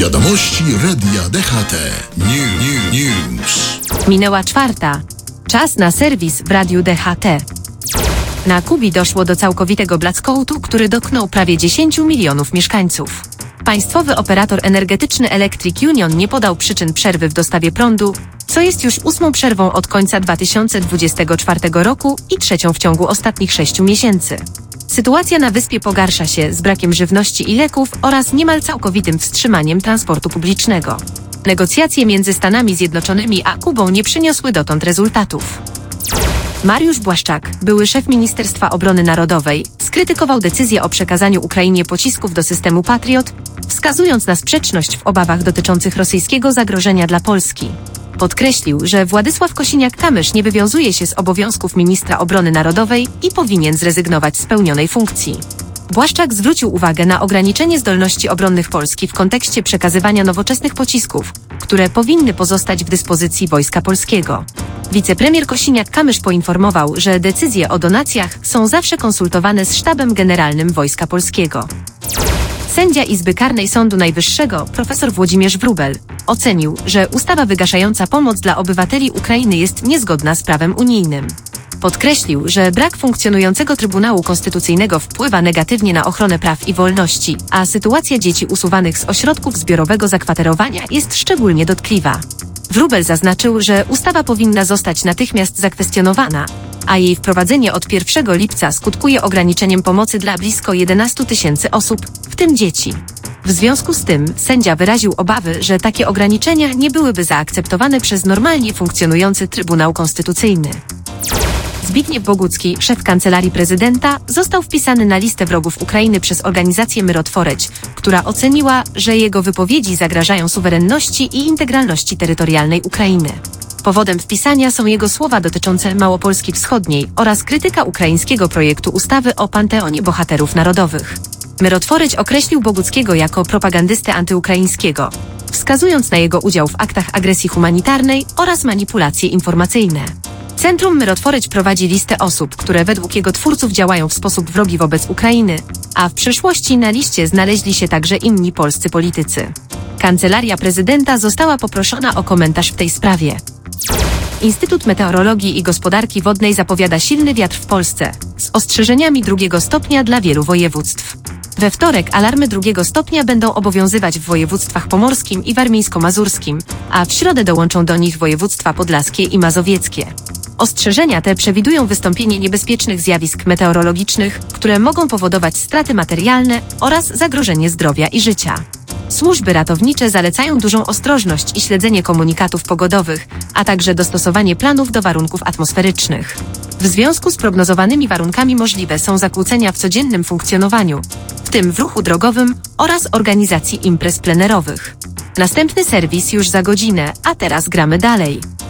Wiadomości Radia DHT. News. Minęła 4:00. Czas na serwis w Radiu DHT. Na Kubie doszło do całkowitego blackoutu, który dotknął prawie 10 milionów mieszkańców. Państwowy operator energetyczny Electric Union nie podał przyczyn przerwy w dostawie prądu, co jest już 8. przerwą od końca 2024 roku i 3. w ciągu ostatnich 6 miesięcy. Sytuacja na wyspie pogarsza się z brakiem żywności i leków oraz niemal całkowitym wstrzymaniem transportu publicznego. Negocjacje między Stanami Zjednoczonymi a Kubą nie przyniosły dotąd rezultatów. Mariusz Błaszczak, były szef Ministerstwa Obrony Narodowej, skrytykował decyzję o przekazaniu Ukrainie pocisków do systemu Patriot, wskazując na sprzeczność w obawach dotyczących rosyjskiego zagrożenia dla Polski. Podkreślił, że Władysław Kosiniak-Kamysz nie wywiązuje się z obowiązków ministra obrony narodowej i powinien zrezygnować z pełnionej funkcji. Błaszczak zwrócił uwagę na ograniczenie zdolności obronnych Polski w kontekście przekazywania nowoczesnych pocisków, które powinny pozostać w dyspozycji Wojska Polskiego. Wicepremier Kosiniak-Kamysz poinformował, że decyzje o donacjach są zawsze konsultowane z Sztabem Generalnym Wojska Polskiego. Sędzia Izby Karnej Sądu Najwyższego, profesor Włodzimierz Wróbel, ocenił, że ustawa wygaszająca pomoc dla obywateli Ukrainy jest niezgodna z prawem unijnym. Podkreślił, że brak funkcjonującego Trybunału Konstytucyjnego wpływa negatywnie na ochronę praw i wolności, a sytuacja dzieci usuwanych z ośrodków zbiorowego zakwaterowania jest szczególnie dotkliwa. Wróbel zaznaczył, że ustawa powinna zostać natychmiast zakwestionowana, a jej wprowadzenie od 1 lipca skutkuje ograniczeniem pomocy dla blisko 11 tysięcy osób, w tym dzieci. W związku z tym sędzia wyraził obawy, że takie ograniczenia nie byłyby zaakceptowane przez normalnie funkcjonujący Trybunał Konstytucyjny. Zbigniew Bogucki, szef Kancelarii Prezydenta, został wpisany na listę wrogów Ukrainy przez organizację Myrotworeć, która oceniła, że jego wypowiedzi zagrażają suwerenności i integralności terytorialnej Ukrainy. Powodem wpisania są jego słowa dotyczące Małopolski Wschodniej oraz krytyka ukraińskiego projektu ustawy o Panteonie Bohaterów Narodowych. Myrotworeć określił Boguckiego jako propagandystę antyukraińskiego, wskazując na jego udział w aktach agresji humanitarnej oraz manipulacje informacyjne. Centrum Myrotworeć prowadzi listę osób, które według jego twórców działają w sposób wrogi wobec Ukrainy, a w przeszłości na liście znaleźli się także inni polscy politycy. Kancelaria Prezydenta została poproszona o komentarz w tej sprawie. Instytut Meteorologii i Gospodarki Wodnej zapowiada silny wiatr w Polsce, z ostrzeżeniami 2 stopnia dla wielu województw. We wtorek alarmy 2 stopnia będą obowiązywać w województwach pomorskim i warmińsko-mazurskim, a w środę dołączą do nich województwa podlaskie i mazowieckie. Ostrzeżenia te przewidują wystąpienie niebezpiecznych zjawisk meteorologicznych, które mogą powodować straty materialne oraz zagrożenie zdrowia i życia. Służby ratownicze zalecają dużą ostrożność i śledzenie komunikatów pogodowych, a także dostosowanie planów do warunków atmosferycznych. W związku z prognozowanymi warunkami możliwe są zakłócenia w codziennym funkcjonowaniu, w tym w ruchu drogowym oraz organizacji imprez plenerowych. Następny serwis już za godzinę, a teraz gramy dalej.